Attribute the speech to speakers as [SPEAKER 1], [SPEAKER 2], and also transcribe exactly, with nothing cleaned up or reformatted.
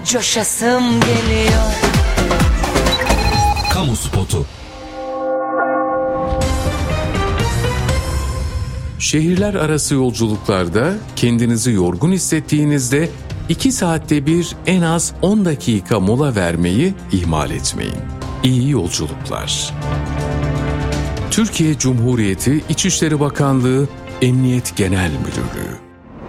[SPEAKER 1] coşasım geliyor.
[SPEAKER 2] Kamu spotu.
[SPEAKER 3] Şehirler arası yolculuklarda kendinizi yorgun hissettiğinizde iki saatte bir en az on dakika mola vermeyi ihmal etmeyin. İyi yolculuklar. Türkiye Cumhuriyeti İçişleri Bakanlığı Emniyet Genel Müdürlüğü.